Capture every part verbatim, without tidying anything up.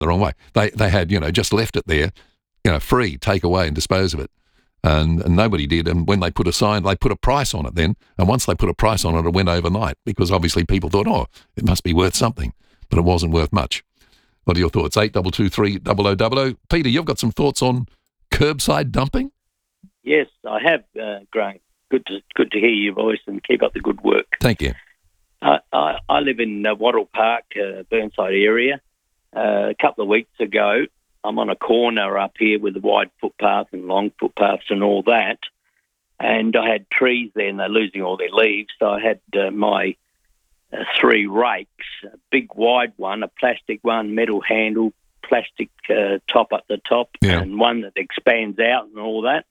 the wrong way. They they had, you know, just left it there, you know, free, take away and dispose of it. And, and nobody did. And when they put a sign, they put a price on it then. And once they put a price on it, it went overnight because obviously people thought, oh, it must be worth something. But it wasn't worth much. What are your thoughts? eight two two three double oh double oh. Peter, you've got some thoughts on curbside dumping? Yes, I have, uh, Graham. Good to good to hear your voice and keep up the good work. Thank you. Uh, I, I live in uh, Wattle Park, uh, Burnside area. Uh, a couple of weeks ago, I'm on a corner up here with a wide footpath and long footpaths and all that. And I had trees there and they're losing all their leaves. So I had uh, my uh, three rakes, a big wide one, a plastic one, metal handle, plastic uh, top at the top, yeah. and one that expands out and all that.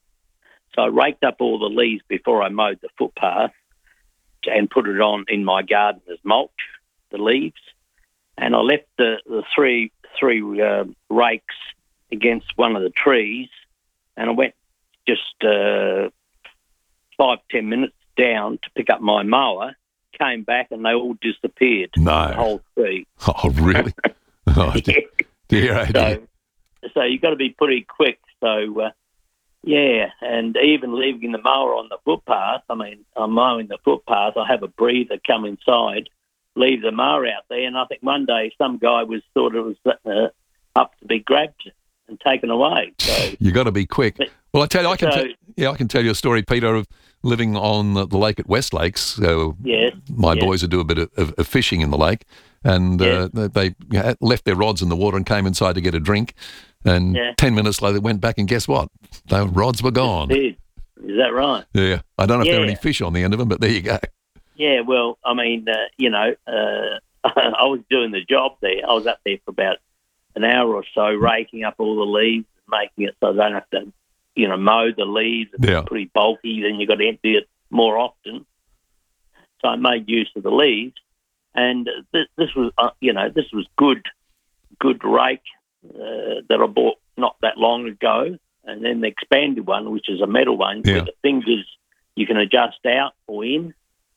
So I raked up all the leaves before I mowed the footpath and put it on in my garden as mulch, the leaves. And I left the, the three three uh, rakes against one of the trees, and I went just uh, five, ten minutes down to pick up my mower, came back, and they all disappeared. No. The whole tree. Oh, really? Oh, dear. Dear, oh, dear. So, so you've got to be pretty quick. So, uh, yeah, and even leaving the mower on the footpath, I mean, I'm mowing the footpath, I have a breather come inside, leave the mower out there, and I think one day some guy was sort of uh, up to be grabbed and taken away. So you got to be quick. Well, I tell you, I can, so, t- yeah, I can tell you a story, Peter, of living on the lake at West Lakes. So yes, my yes. boys would do a bit of, of, of fishing in the lake, and yes. uh, they you know, left their rods in the water and came inside to get a drink. And yeah. ten minutes later, went back, and guess what? The rods were gone. Is that right? Yeah, I don't know if yeah. there are any fish on the end of them, but there you go. Yeah, well, I mean, uh, you know, uh, I was doing the job there. I was up there for about an hour or so, raking up all the leaves and making it so they don't have to, you know, mow the leaves. It's yeah. pretty bulky. Then you've got to empty it more often. So I made use of the leaves, and this, this was, uh, you know, this was good, good rake uh, that I bought not that long ago, and then the expanded one, which is a metal one, yeah. where the fingers you can adjust out or in.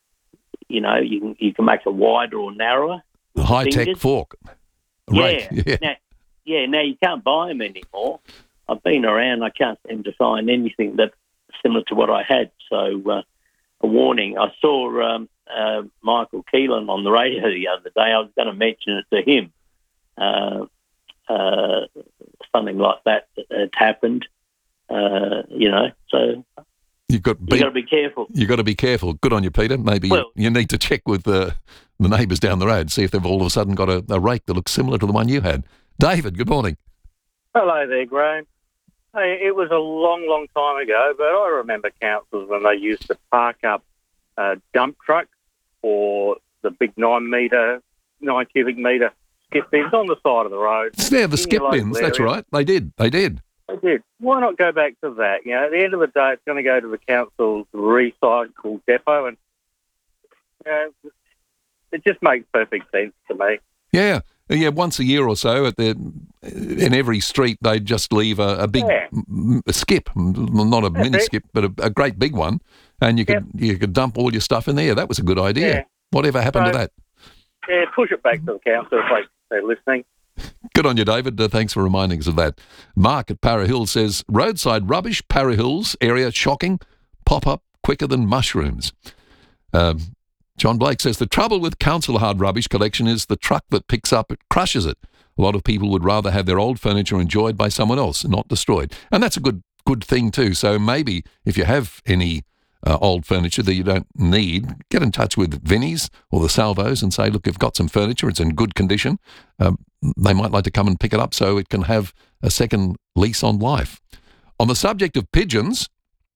You know, you can you can make it wider or narrower. The high-tech fork. Rake. Yeah. Yeah. Now, yeah, now you can't buy them anymore. I've been around. I can't seem to find anything that's similar to what I had. So, uh, a warning. I saw um, uh, Michael Keelan on the radio the other day. I was going to mention it to him. Uh, uh, something like that had happened, uh, you know, so... You've got, You've got to be careful. You've got to be careful. Good on you, Peter. Maybe well, you, you need to check with the, the neighbours down the road, see if they've all of a sudden got a, a rake that looks similar to the one you had. David, good morning. Hello there, Graham. Hey, it was a long, long time ago, but I remember councils when they used to park up uh, dump trucks or the big nine metre, nine cubic metre skip bins on the side of the road. Yeah, the skip bins, that's right. They did, they did. They did. Why not go back to that? You know, at the end of the day, it's going to go to the council's recycle depot, and you know, it just makes perfect sense to me. Yeah, yeah. Once a year or so, at the in every street, they'd just leave a, a big yeah. m- a skip, not a That's mini it. skip, but a, a great big one, and you could Yep. you could dump all your stuff in there. That was a good idea. Yeah. Whatever happened So- to that? Yeah, push it back to the council if they, they're listening. Good on you, David. Uh, thanks for reminding us of that. Mark at Para Hills says, roadside rubbish, Para Hills area, shocking, pop up quicker than mushrooms. Um, John Blake says, the trouble with council hard rubbish collection is the truck that picks up, it crushes it. A lot of people would rather have their old furniture enjoyed by someone else, not destroyed. And that's a good good thing too. So maybe if you have any uh, old furniture that you don't need, get in touch with Vinnie's or the Salvos and say, look, you've got some furniture, it's in good condition. Um, they might like to come and pick it up so it can have a second lease on life. On the subject of pigeons,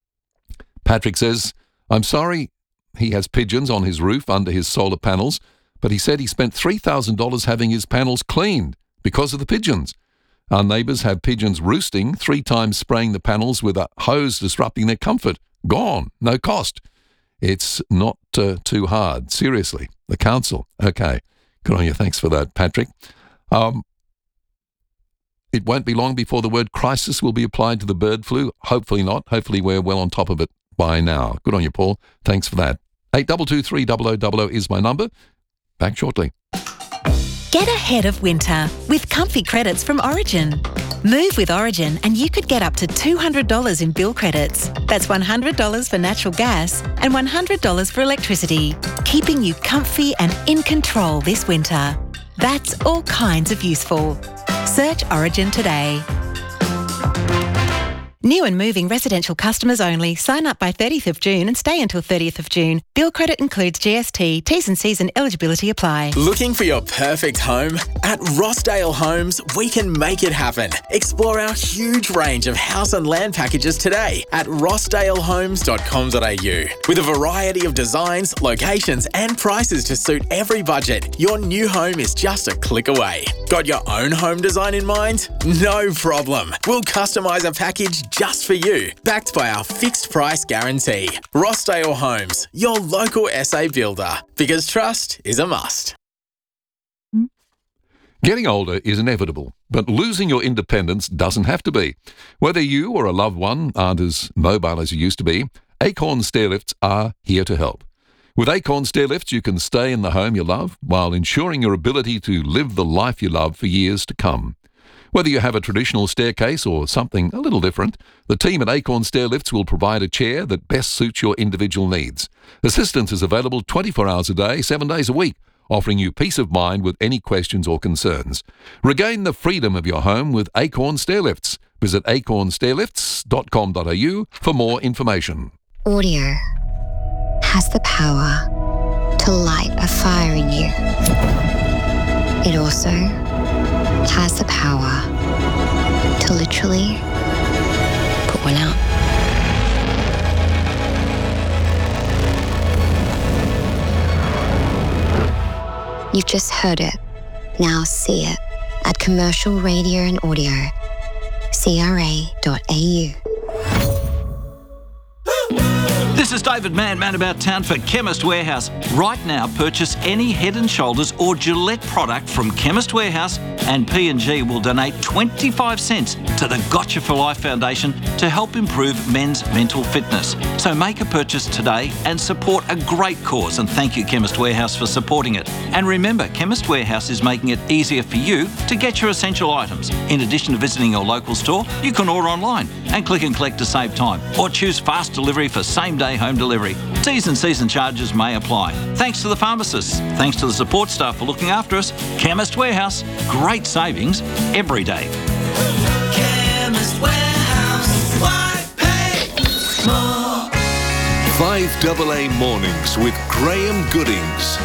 Patrick says, I'm sorry he has pigeons on his roof under his solar panels, but he said he spent three thousand dollars having his panels cleaned because of the pigeons. Our neighbours have pigeons roosting, three times spraying the panels with a hose disrupting their comfort. Gone, no cost. It's not uh, too hard. Seriously, the council. Okay, good on you. Thanks for that, Patrick. Um, it won't be long before the word crisis will be applied to the bird flu. Hopefully not. Hopefully we're well on top of it by now. Good on you, Paul. Thanks for that. eight two two three double oh double oh is my number. Back shortly. Get ahead of winter with comfy credits from Origin. Move with Origin and you could get up to two hundred dollars in bill credits. That's one hundred dollars for natural gas and one hundred dollars for electricity, keeping you comfy and in control this winter. That's all kinds of useful. Search Origin today. New and moving residential customers only. Sign up by thirtieth of June and stay until thirtieth of June. Bill credit includes G S T. T's and C's and eligibility apply. Looking for your perfect home? At Rossdale Homes, we can make it happen. Explore our huge range of house and land packages today at rossdale homes dot com dot a u. With a variety of designs, locations and prices to suit every budget, your new home is just a click away. Got your own home design in mind? No problem. We'll customise a package just for you, backed by our fixed price guarantee. Rossdale Homes, your local S A builder, because trust is a must. Getting older is inevitable, but losing your independence doesn't have to be. Whether you or a loved one aren't as mobile as you used to be, Acorn Stairlifts are here to help. With Acorn Stairlifts, you can stay in the home you love while ensuring your ability to live the life you love for years to come. Whether you have a traditional staircase or something a little different, the team at Acorn Stairlifts will provide a chair that best suits your individual needs. Assistance is available twenty-four hours a day, seven days a week, offering you peace of mind with any questions or concerns. Regain the freedom of your home with Acorn Stairlifts. Visit acorn stairlifts dot com dot a u for more information. Audio has the power to light a fire in you. It also has the power to literally put one out. You've just heard it. Now see it at Commercial Radio and Audio, c r a dot a u. This is David Mann, Man About Town for Chemist Warehouse. Right now, purchase any Head and Shoulders or Gillette product from Chemist Warehouse and P and G will donate twenty-five cents to the Gotcha for Life Foundation to help improve men's mental fitness. So make a purchase today and support a great cause, and thank you Chemist Warehouse for supporting it. And remember, Chemist Warehouse is making it easier for you to get your essential items. In addition to visiting your local store, you can order online and click and collect to save time, or choose fast delivery for same-day home delivery. T's and C's and charges may apply. Thanks to the pharmacists. Thanks to the support staff for looking after us. Chemist Warehouse. Great savings every day. Chemist Warehouse. Why pay more? five A A Mornings with Graham Goodings.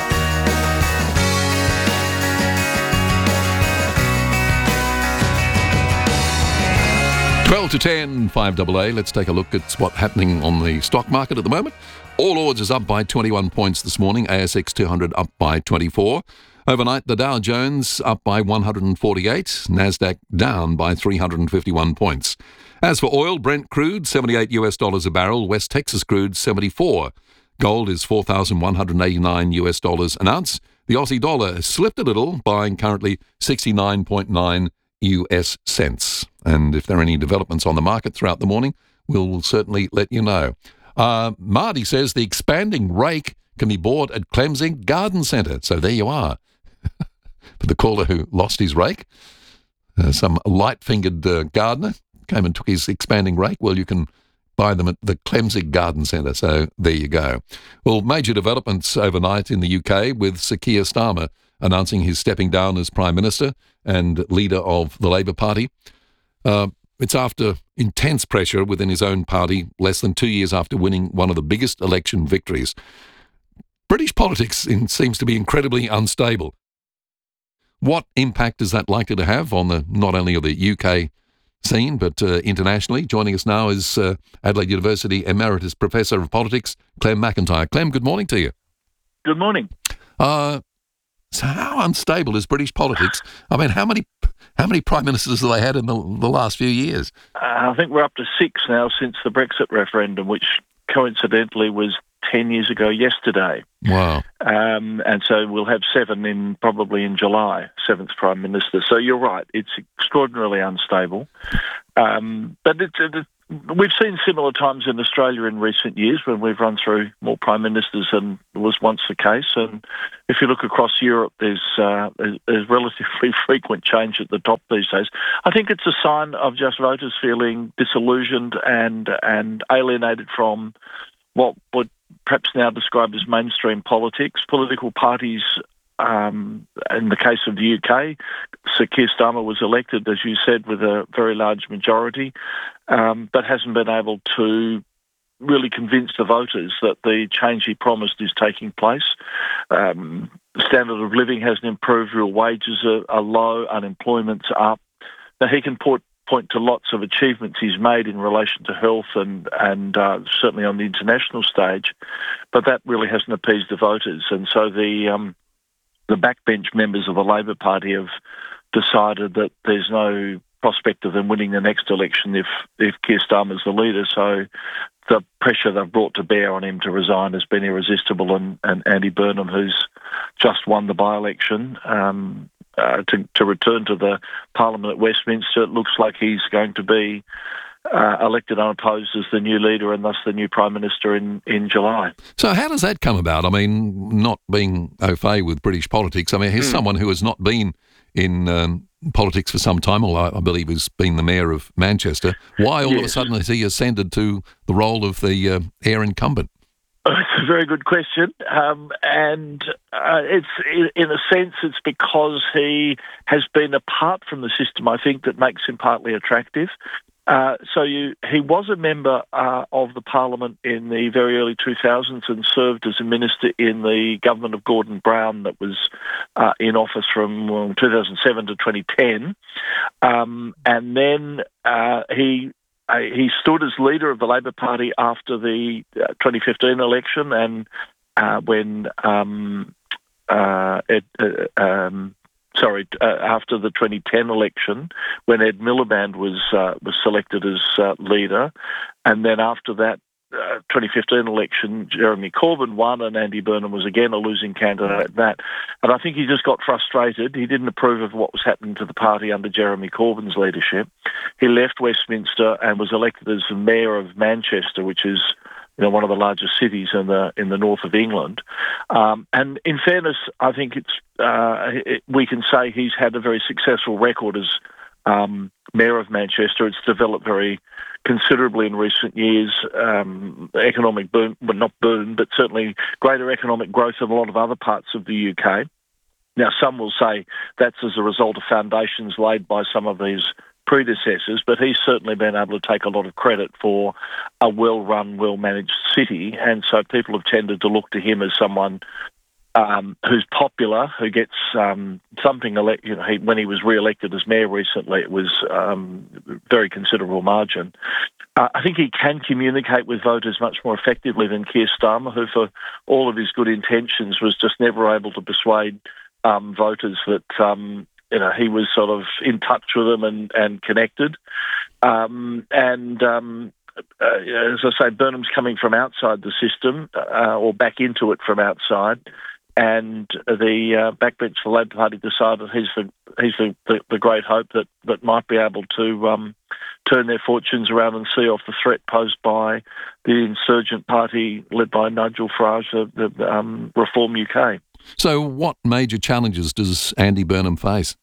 twelve to ten, five A A. Let's take a look at what's happening on the stock market at the moment. All odds is up by twenty-one points this morning. A S X two hundred up by twenty-four. Overnight, the Dow Jones up by one hundred forty-eight. Nasdaq down by three hundred fifty-one points. As for oil, Brent crude, seventy-eight U S dollars a barrel. West Texas crude, seventy-four. Gold is four thousand one hundred eighty-nine U S dollars an ounce. The Aussie dollar has slipped a little, buying currently sixty-nine point nine U S cents. And if there are any developments on the market throughout the morning, we'll certainly let you know. Uh, Marty says the expanding rake can be bought at Clemsing Garden Centre. So there you are. For the caller who lost his rake, uh, some light-fingered uh, gardener came and took his expanding rake. Well, you can buy them at the Clemsing Garden Centre. So there you go. Well, major developments overnight in the U K with Sir Keir Starmer announcing he's stepping down as Prime Minister and leader of the Labour Party. Uh, it's after intense pressure within his own party, less than two years after winning one of the biggest election victories. British politics in, seems to be incredibly unstable. What impact is that likely to have on the not only of the U K scene, but uh, internationally? Joining us now is uh, Adelaide University Emeritus Professor of Politics, Clem McIntyre. Clem, good morning to you. Good morning. Uh, so how unstable is British politics? I mean, how many how many prime ministers have they had in the, the last few years? Uh, I think we're up to six now since the Brexit referendum, which coincidentally was ten years ago yesterday. Wow. Um, and so we'll have seven in probably in July, seventh Prime Minister. So you're right, it's extraordinarily unstable. Um, but it's, it's we've seen similar times in Australia in recent years when we've run through more prime ministers than was once the case. And if you look across Europe, there's, uh, there's, there's relatively frequent change at the top these days. I think it's a sign of just voters feeling disillusioned and and alienated from what would perhaps now described as mainstream politics. Political parties, um, in the case of the U K, Sir Keir Starmer was elected, as you said, with a very large majority, um, but hasn't been able to really convince the voters that the change he promised is taking place. Um, the standard of living hasn't improved, real wages are, are low, unemployment's up. Now, he can put point to lots of achievements he's made in relation to health and and uh, certainly on the international stage, but that really hasn't appeased the voters. And so the um, the backbench members of the Labor Party have decided that there's no prospect of them winning the next election if if Keir Starmer's the leader. So the pressure they've brought to bear on him to resign has been irresistible, and, and Andy Burnham, who's just won the by-election, um, Uh, to, to return to the Parliament at Westminster, it looks like he's going to be uh, elected unopposed as the new leader and thus the new Prime Minister in, in July. So how does that come about? I mean, not being au fait with British politics, I mean, here's mm. someone who has not been in um, politics for some time, although I believe has been the Mayor of Manchester. Why all yes. of a sudden has he ascended to the role of the uh, heir incumbent? It's a very good question, um, and uh, it's in a sense it's because he has been apart from the system, I think, that makes him partly attractive. Uh, so you, he was a member uh, of the Parliament in the very early two thousands and served as a minister in the government of Gordon Brown that was uh, in office from well, two thousand seven to twenty ten, um, and then uh, he. Uh, he stood as leader of the Labor Party after the uh, twenty fifteen election, and uh, when um, uh, Ed, uh, um, sorry, uh, after the twenty ten election, when Ed Miliband was uh, was selected as uh, leader, and then after that uh, twenty fifteen election, Jeremy Corbyn won, and Andy Burnham was again a losing candidate at that. And I think he just got frustrated. He didn't approve of what was happening to the party under Jeremy Corbyn's leadership. He left Westminster and was elected as the Mayor of Manchester, which is, you know, one of the largest cities in the in the north of England. Um, and in fairness, I think it's uh, it, we can say he's had a very successful record as um, Mayor of Manchester. It's developed very considerably in recent years, um, economic boom, well, not boom, but certainly greater economic growth in a lot of other parts of the U K. Now, some will say that's as a result of foundations laid by some of these predecessors, but he's certainly been able to take a lot of credit for a well-run, well-managed city, and so people have tended to look to him as someone Um, who's popular, who gets um, something. Elect- you know, he, when he was re-elected as mayor recently, it was um, very considerable margin. Uh, I think he can communicate with voters much more effectively than Keir Starmer, who, for all of his good intentions, was just never able to persuade um, voters that um, you know he was sort of in touch with them and, and connected. Um, and um, uh, as I say, Burnham's coming from outside the system uh, or back into it from outside. And the uh, backbench for the Labor Party decided he's the he's the, the, the great hope that, that might be able to um, turn their fortunes around and see off the threat posed by the insurgent party led by Nigel Farage, the, the um, Reform U K. So what major challenges does Andy Burnham face?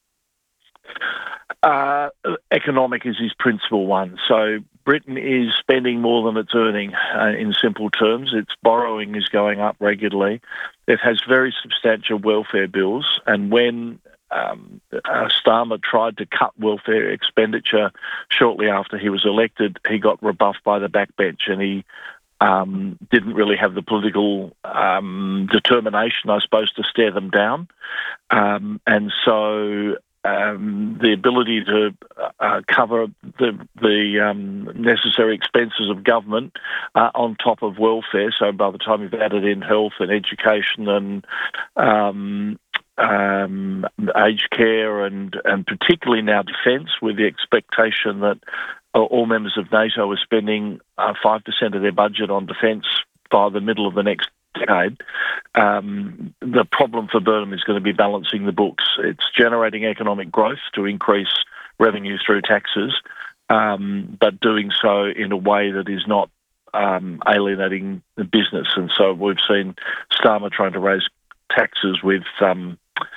Uh, economic is his principal one. So Britain is spending more than it's earning, uh, in simple terms. Its borrowing is going up regularly. It has very substantial welfare bills, and when um, uh, Starmer tried to cut welfare expenditure shortly after he was elected, he got rebuffed by the backbench, and he um, didn't really have the political um, determination, I suppose, to stare them down. Um, and so Um, the ability to uh, cover the the um, necessary expenses of government uh, on top of welfare. So by the time you've added in health and education and um, um, aged care and, and particularly now defence, with the expectation that all members of NATO are spending uh, five percent of their budget on defence by the middle of the next decade, um, the problem for Burnham is going to be balancing the books. It's generating economic growth to increase revenue through taxes, um, but doing so in a way that is not um, alienating the business. And so we've seen Starmer trying to raise taxes with um,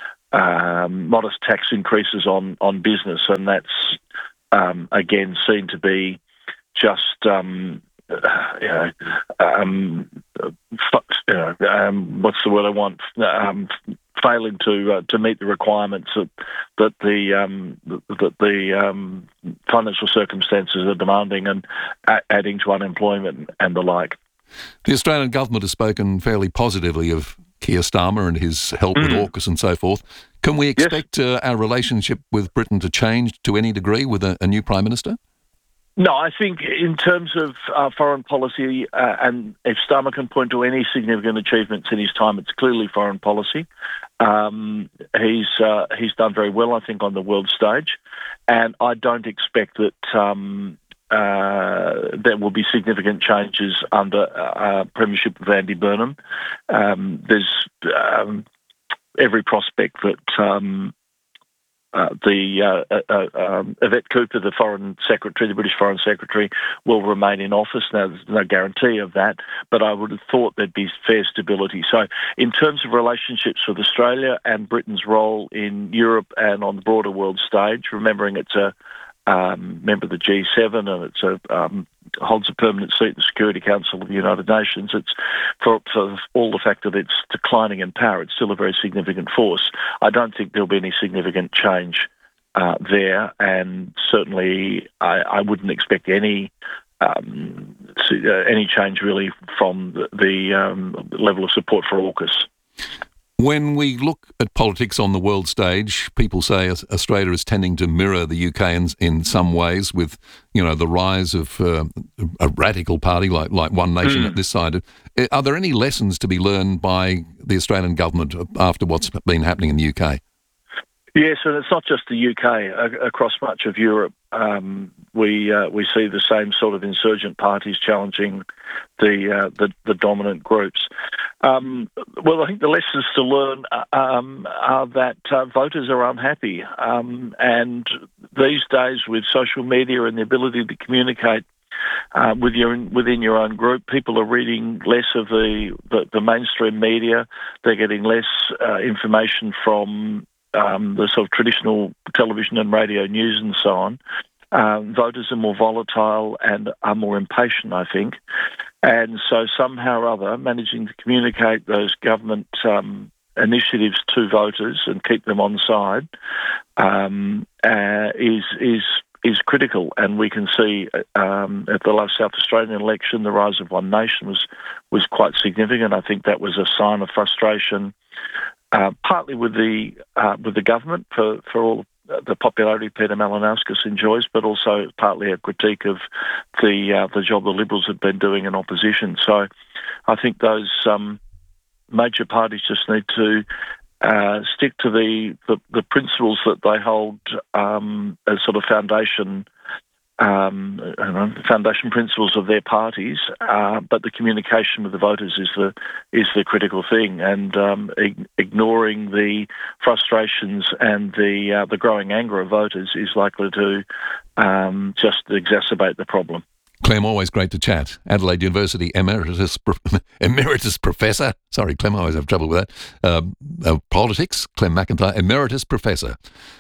um, modest tax increases on, on business, and that's, um, again, seen to be just... Um, you know, um, you know, um, what's the word I want? Um, failing to uh, to meet the requirements that that the um, that the um, financial circumstances are demanding, and a- adding to unemployment and the like. The Australian government has spoken fairly positively of Keir Starmer and his help mm. with AUKUS and so forth. Can we expect yes. uh, our relationship with Britain to change to any degree with a, a new Prime Minister? No, I think in terms of uh, foreign policy, uh, and if Starmer can point to any significant achievements in his time, it's clearly foreign policy. Um, he's uh, he's done very well, I think, on the world stage, and I don't expect that um, uh, there will be significant changes under uh, premiership of Andy Burnham. Um, there's um, every prospect that Um, Uh, the uh, uh, um, Yvette Cooper, the Foreign Secretary, the British Foreign Secretary, will remain in office. Now, there's no guarantee of that, but I would have thought there'd be fair stability. So in terms of relationships with Australia and Britain's role in Europe and on the broader world stage, remembering it's a um, member of the G seven and it's a um, holds a permanent seat in the Security Council of the United Nations, it's for, for all the fact that it's declining in power, it's still a very significant force. I don't think there'll be any significant change uh, there, and certainly I, I wouldn't expect any um, uh, any change really from the, the um, level of support for AUKUS. When we look at politics on the world stage, people say Australia is tending to mirror the U K in, in some ways, with, you know, the rise of uh, a radical party like, like One Nation mm. at this side. Are there any lessons to be learned by the Australian government after what's been happening in the U K? Yes, and it's not just the U K. Across much of Europe, um, we uh, we see the same sort of insurgent parties challenging the uh, the, the dominant groups. Um, well, I think the lessons to learn um, are that uh, voters are unhappy, um, and these days with social media and the ability to communicate Uh, with your within your own group, people are reading less of the, the, the mainstream media. They're getting less uh, information from um, the sort of traditional television and radio news and so on. Um, voters are more volatile and are more impatient, I think. And so somehow or other, managing to communicate those government um, initiatives to voters and keep them on side um, uh, is is is critical. And we can see um, at the last South Australian election, the rise of One Nation was was quite significant. I think that was a sign of frustration, uh, partly with the uh, with the government for, for all the popularity Peter Malinauskas enjoys, but also partly a critique of the uh, the job the Liberals had been doing in opposition. So I think those um, major parties just need to uh, stick to the, the, the principles that they hold um, as sort of foundation um, I don't know, foundation principles of their parties, uh, but the communication with the voters is the is the critical thing, and um, ig- ignoring the frustrations and the uh, the growing anger of voters is likely to um, just exacerbate the problem. Clem, always great to chat. Adelaide University Emeritus Emeritus Professor. Sorry, Clem, I always have trouble with that. Uh, uh, politics, Clem McIntyre, Emeritus Professor.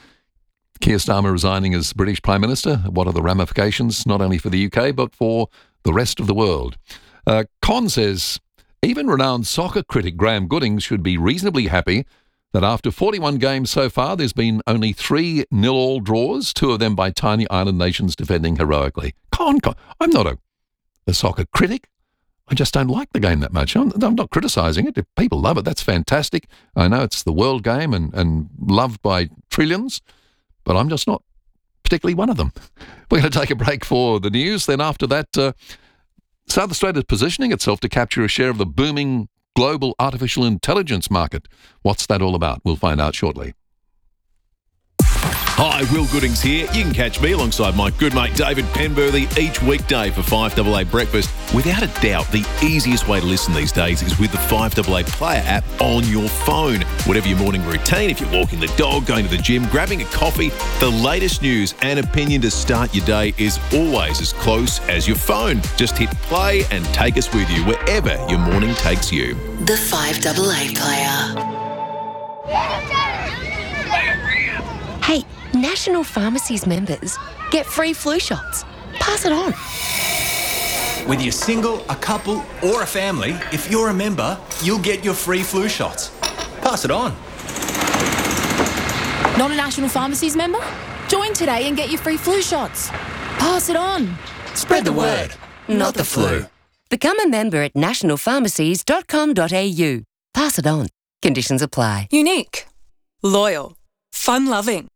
Keir Starmer resigning as British Prime Minister. What are the ramifications, not only for the U K, but for the rest of the world? Uh, Con says, even renowned soccer critic Graham Goodings should be reasonably happy that after forty-one games so far, there's been only three nil-all draws, two of them by tiny island nations defending heroically. Con, Con, I'm not a, a soccer critic. I just don't like the game that much. I'm, I'm not criticising it. If people love it, that's fantastic. I know it's the world game and, and loved by trillions, but I'm just not particularly one of them. We're going to take a break for the news. Then after that, uh, South Australia is positioning itself to capture a share of the booming global artificial intelligence market. What's that all about? We'll find out shortly. Hi, Will Goodings here. You can catch me alongside my good mate David Penberthy each weekday for five A A Breakfast. Without a doubt, the easiest way to listen these days is with the five A A Player app on your phone. Whatever your morning routine, if you're walking the dog, going to the gym, grabbing a coffee, the latest news and opinion to start your day is always as close as your phone. Just hit play and take us with you wherever your morning takes you. The five A A Player. Hey, National Pharmacies members get free flu shots. Pass it on. Whether you're single, a couple, or a family, if you're a member, you'll get your free flu shots. Pass it on. Not a National Pharmacies member? Join today and get your free flu shots. Pass it on. Spread the word, not the flu. Become a member at national pharmacies dot com dot a u. Pass it on. Conditions apply. Unique. Loyal. Fun-loving.